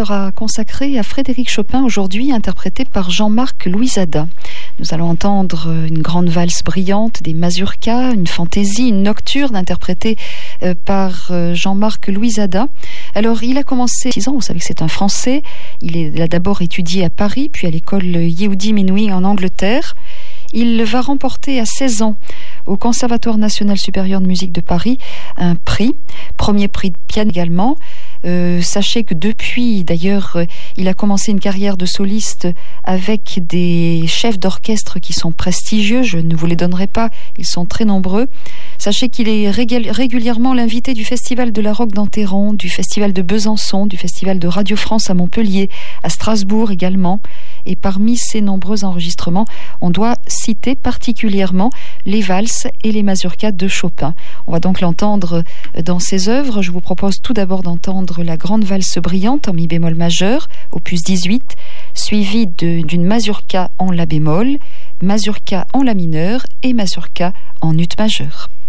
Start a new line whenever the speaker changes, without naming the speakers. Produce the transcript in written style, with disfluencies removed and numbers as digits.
sera consacré à Frédéric Chopin aujourd'hui, interprété par Jean-Marc Louisada. Nous allons entendre une grande valse brillante, des mazurkas, une fantaisie, une nocturne interprétée par Jean-Marc Louisada. Alors, il a commencé 6 ans, vous savez que c'est un Français. Il a d'abord étudié à Paris, puis à l'école Yehudi Menuhin en Angleterre. Il va remporter à 16 ans au Conservatoire national supérieur de musique de Paris un prix, premier prix de piano également. Sachez que depuis, d'ailleurs, il a commencé une carrière de soliste avec des chefs d'orchestre qui sont prestigieux. Je ne vous les donnerai pas, ils sont très nombreux. Sachez qu'il est régulièrement l'invité du Festival de la Roque d'Enterron, du Festival de Besançon, du Festival de Radio France à Montpellier, à Strasbourg également. Et parmi ces nombreux enregistrements, on doit citer particulièrement les valses et les mazurkas de Chopin. On va donc l'entendre dans ses œuvres. Je vous propose tout d'abord d'entendre la grande valse brillante en mi bémol majeur, opus 18, suivie d'une mazurka en la bémol, mazurka en la mineur et mazurka en ut majeur.